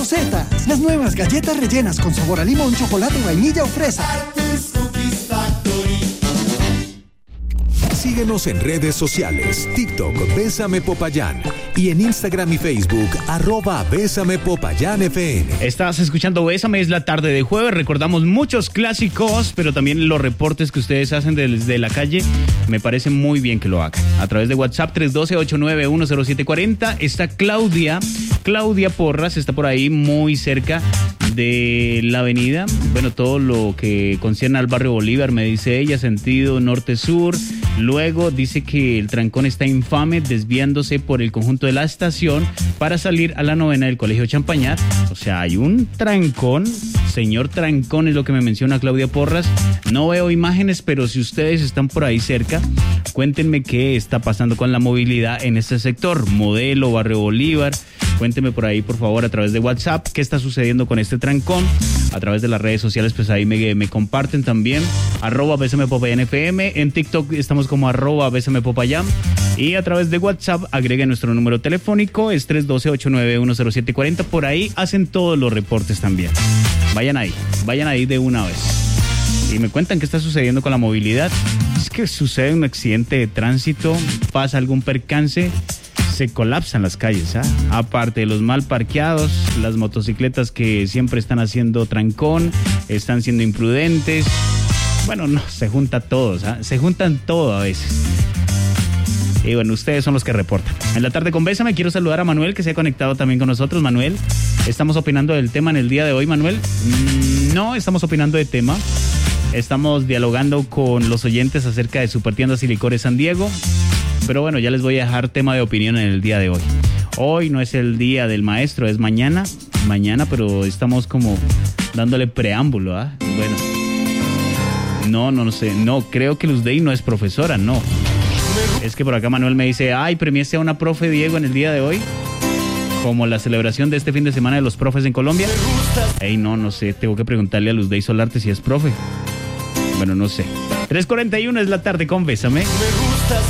Z, las nuevas galletas rellenas con sabor a limón, chocolate, vainilla o fresa. Síguenos en redes sociales, TikTok, Bésame Popayán, y en Instagram y Facebook, @BésamePopayánFM. Estás escuchando Bésame, es la tarde de jueves. Recordamos muchos clásicos, pero también los reportes que ustedes hacen desde la calle. Me parece muy bien que lo hagan. A través de WhatsApp 312-891-0740 está Claudia Porras, está por ahí muy cerca de la avenida. Bueno, todo lo que concierne al barrio Bolívar, me dice ella, sentido norte-sur. Luego dice que el trancón está infame, desviándose por el conjunto de la estación para salir a la novena del Colegio Champañat. O sea, hay un trancón, señor trancón es lo que me menciona Claudia Porras. No veo imágenes, pero si ustedes están por ahí cerca, cuéntenme qué está pasando con la movilidad en este sector, Modelo, barrio Bolívar. Cuéntenme por ahí, por favor, a través de WhatsApp, qué está sucediendo con este trancón. A través de las redes sociales, pues ahí me comparten también. @BésamePopayánFM. En TikTok estamos como @BésamePopayán. Y a través de WhatsApp, agreguen nuestro número telefónico, es 312-891-0740. Por ahí hacen todos los reportes también. Vayan ahí de una vez. Y me cuentan qué está sucediendo con la movilidad. Es que sucede un accidente de tránsito, pasa algún percance, se colapsan las calles, ¿ah? Aparte de los mal parqueados, las motocicletas que siempre están haciendo trancón, están siendo imprudentes. Bueno, no, se junta todos, ¿ah? Se juntan todo a veces. Y bueno, ustedes son los que reportan. En la tarde con Bésame quiero saludar a Manuel, que se ha conectado también con nosotros. Manuel, ¿estamos opinando del tema en el día de hoy, Manuel? No estamos opinando de tema. Estamos dialogando con los oyentes acerca de Supertiendas y Licores San Diego. Pero bueno, ya les voy a dejar tema de opinión en el día de hoy. Hoy no es el día del maestro, es mañana, pero estamos como dándole preámbulo, ¿ah? Bueno, no sé, no, creo que Luz Dey no es profesora, no. Es que por acá Manuel me dice, premiaste a una profe, Diego, en el día de hoy, como la celebración de este fin de semana de los profes en Colombia. No sé, tengo que preguntarle a Luz Dey Solarte si es profe. Bueno, no sé. 3:41 es la tarde con Bésame.